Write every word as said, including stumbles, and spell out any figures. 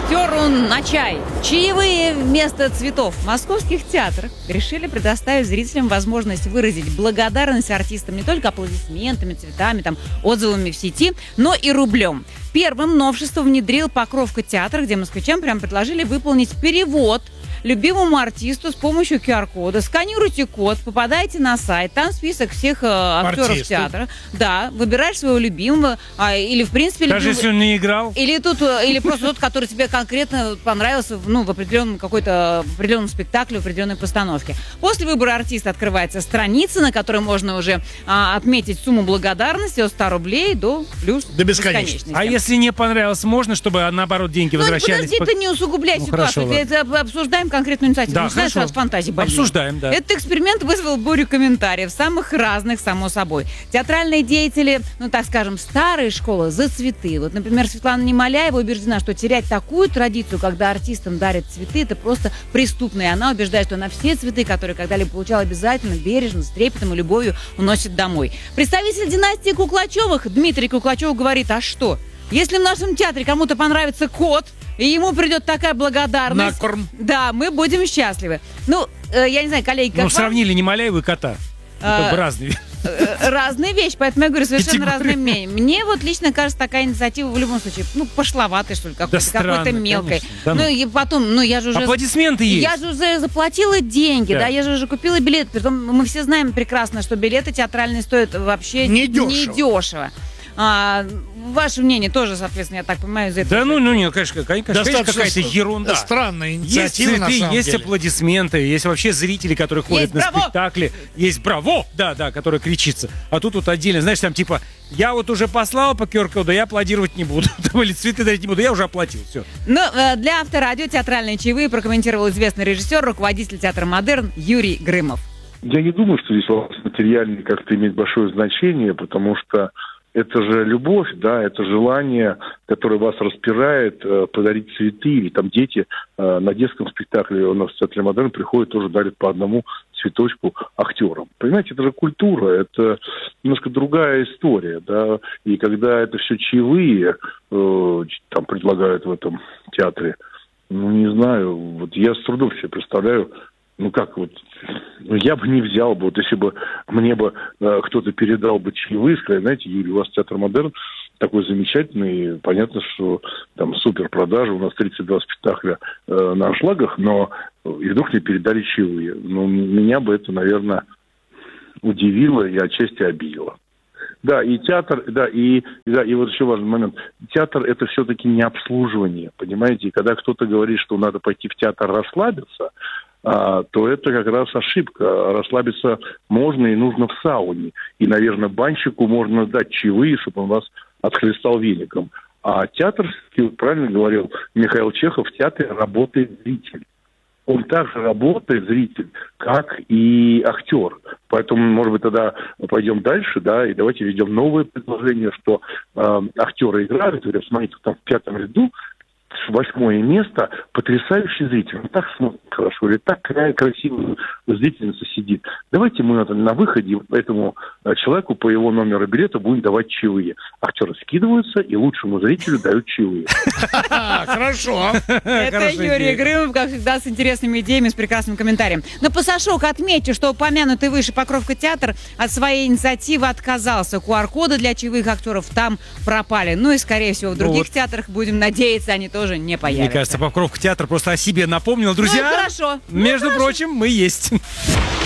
актеру на чай. Чаевые вместо цветов. В московских театрах решили предоставить зрителям возможность выразить благодарность артистам не только аплодисментами, цветами, там, отзывами в сети, но и рублем. Первым новшество внедрил Покровка театр, где москвичам прям предложили выполнить перевод любимому артисту с помощью ку ар-кода. Сканируйте код, попадаете на сайт, там список всех э, актеров Артисты. театра. Да, выбираешь своего любимого, а, или в принципе... Даже любим... если он не играл? Или, тут, или просто тот, который тебе конкретно понравился ну, в определенном какой-то в определенном спектакле, в определенной постановке. После выбора артиста открывается страница, на которой можно уже а, отметить сумму благодарности от ста рублей до плюс До бесконечности. А если не понравилось, можно, чтобы наоборот деньги возвращались? Ну, подожди, по- ты не усугубляй Ну, ситуацию. хорошо, Это обсуждаем конкретную инициативу. Да, Не знаешь, хорошо. сразу фантазии больные. Обсуждаем, да. Этот эксперимент вызвал бурю комментариев, самых разных, само собой. Театральные деятели, ну, так скажем, старой школы за цветы. Вот, например, Светлана Немоляева убеждена, что терять такую традицию, когда артистам дарят цветы, это просто преступно. И она убеждает, что она все цветы, которые когда-либо получала, обязательно, бережно, с трепетом и любовью уносит домой. Представитель династии Куклачевых Дмитрий Куклачев говорит, а что? Если в нашем театре кому-то понравится кот, и ему придет такая благодарность... На корм. Да, мы будем счастливы. Ну, э, я не знаю, коллеги, как Ну, вам? сравнили Немоляева и кота. Ну, А, как бы разные. Э, разные вещи, поэтому я говорю, совершенно Категории. разные мнения. Мне вот лично кажется, такая инициатива в любом случае, ну, пошловатой, что ли, какой-то, странно, какой-то мелкой. конечно. Да ну, ну. и потом, ну, я же уже... Аплодисменты есть. Я же уже заплатила деньги, да, Да. я же уже купила билет. Притом мы все знаем прекрасно, что билеты театральные стоят вообще Недешево. недешево. А, ваше мнение тоже, соответственно, я так понимаю, из этого. Да ну, ну нет, конечно, конечно, конечно, какая-то с- ерунда. Странная Есть инициатива, на цветы, самом есть деле. аплодисменты, есть вообще зрители, которые ходят Есть на браво! спектакли. Есть браво! Да, да, который кричится. А тут вот отдельно, знаешь, там типа, я вот уже послал по ку ар-коду, я аплодировать не буду. Там, или цветы дарить не буду, я уже оплатил, все. Ну, э, для Авторадио театральные чаевые прокомментировал известный режиссер, руководитель театра «Модерн» Юрий Грымов. Я не думаю, что здесь вопрос материальный как-то имеет большое значение, потому что это же любовь, да, это желание, которое вас распирает, э, подарить цветы, или там дети э, на детском спектакле у нас в Театре Модерн приходят, тоже дарят по одному цветочку актерам. Понимаете, это же культура, это немножко другая история, да, и когда это все чаевые э, там предлагают в этом театре, ну, не знаю, вот я с трудом себе представляю, ну как вот, ну я бы не взял бы, вот если бы мне бы э, кто-то передал бы чаевые, сказали, знаете, Юрий, у вас театр «Модерн» такой замечательный, понятно, что там супер продажи, у нас тридцать два спектакля э, на аншлагах, но и вдруг мне передали чаевые. Ну, меня бы это, наверное, удивило и отчасти обидело. Да, и театр, да, и, да, и вот еще важный момент. Театр – это все-таки не обслуживание, понимаете? И когда кто-то говорит, что надо пойти в театр расслабиться, а, то это как раз ошибка. Расслабиться можно и нужно в сауне. И, наверное, банщику можно дать чаевые, чтобы он вас отхлестал веником. А театр, как правильно говорил Михаил Чехов, в театре работает зритель. Он также работает, зритель, как и актер. Поэтому, может быть, тогда пойдем дальше, да, и давайте введем новое предложение, что э, актеры играют, говорят, смотрите, там в пятом ряду восьмое место, потрясающий зритель. Он так смотрит хорошо, или так красиво зрительница сидит. Давайте мы на, на выходе этому человеку по его номеру билета будем давать чаевые. Актеры скидываются, и лучшему зрителю дают чаевые. Хорошо. Это Хорошая Юрий идея. Грымов, как всегда, с интересными идеями, с прекрасным комментарием. Но по Сашок отмечу, что упомянутый выше Покровка театр от своей инициативы отказался. ку ар-коды для чаевых актеров там пропали. Ну и, скорее всего, в других вот. театрах, будем надеяться, они тоже не появятся. Мне кажется, Покровка театр просто о себе напомнил. Друзья, Ну, хорошо. Ну, между хорошо. прочим, мы есть.